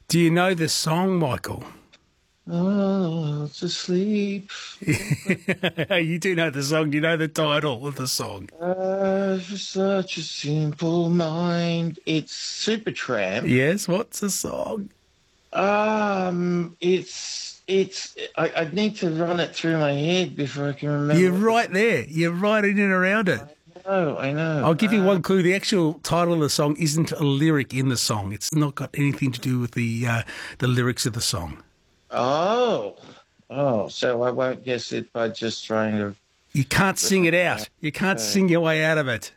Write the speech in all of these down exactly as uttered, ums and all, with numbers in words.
Do you know the song, Michael? Oh, to sleep. You do know the song. Do you know the title of the song? Uh, for such a simple mind. It's Supertramp. Yes, what's the song? Um, it's it's. I, I need to run it through my head before I can remember. You're right there. You're right in and around it. I know, I know. I'll give you Uh, one clue. The actual title of the song isn't a lyric in the song. It's not got anything to do with the uh, the lyrics of the song. Oh, oh. So I won't guess it by just trying to. You can't sing it out. You can't sing your way out of it.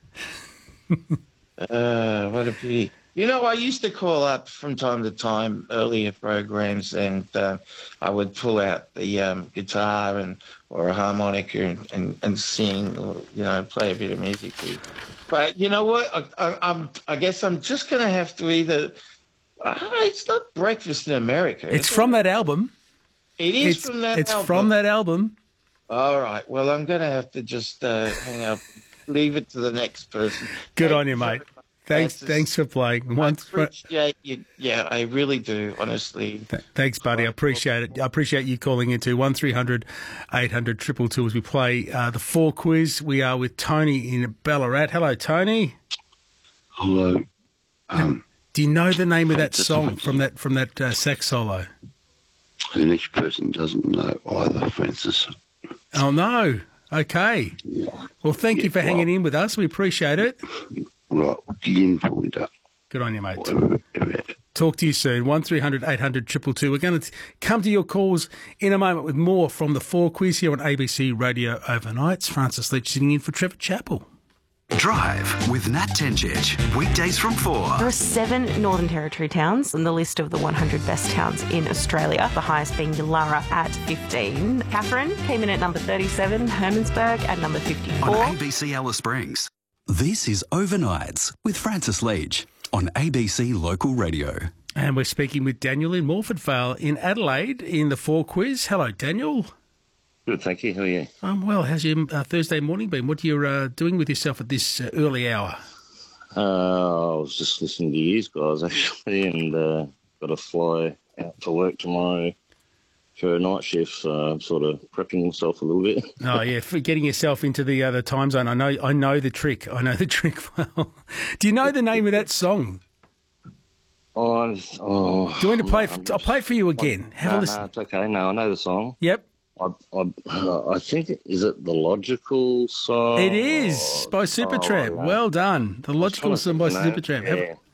Uh, what a pity. You know, I used to call up from time to time earlier programs, and uh, I would pull out the um, guitar and or a harmonica and, and, and sing, or you know, play a bit of music. But you know what? I, I, I'm. I guess I'm just going to have to either. Uh, it's not Breakfast in America. It's is from it? that album. It is It's, from that. it's album. from that album. All right. Well, I'm going to have to just uh, hang up. Leave it to the next person. Good Thank on you, mate. Thanks, Francis. thanks for playing. I One, appreciate you. Yeah, I really do, honestly. Th- Thanks, buddy. I appreciate it. I appreciate you calling into one three hundred eight hundred two two two as we play uh, the four quiz. We are with Tony in Ballarat. Hello, Tony. Hello. Um, Do you know the name of that Francis, song thank from you. that from that uh, sax solo? the next person doesn't know either, Francis. Oh no. Okay. Yeah. Well, thank Yeah, you for hanging well- in with us. We appreciate it. Right, dig in for me, duck. Good on you, mate. Whatever, whatever. Talk to you soon. one three hundred eight hundred two two two. We're going to come to your calls in a moment with more from the four quiz here on A B C Radio Overnights. Francis Leach sitting in for Trevor Chappell. Drive with Nat Tenchich. Weekdays from four. There are seven Northern Territory towns on the list of the one hundred best towns in Australia, the highest being Yulara at fifteen. Catherine came in at number thirty-seven, Hermannsburg at number fifty-four. On A B C Alice Springs. This is Overnights with Francis Leach on A B C Local Radio. And we're speaking with Daniel in Morford Vale in Adelaide in the four quiz. Hello, Daniel. Good, thank you. How are you? Um, well, how's your uh, Thursday morning been? What are you uh, doing with yourself at this uh, early hour? Uh, I was just listening to you guys, actually, and uh, got to fly out to work tomorrow for a night shift, so I'm sort of prepping myself a little bit. Oh yeah, for getting yourself into the other time zone. I know, I know the trick. I know the trick well. Do you know the name of that song? Oh, I'm- oh, Do you want to play? I'm I'll play it for you again. Have no, a listen. no, it's okay. No, I know the song. Yep, I, I, uh, I think, is it the Logical song? it is by Supertramp. Oh, Well done. The I was Logical trying to Song by think of the name. Supertramp. Have, Yeah.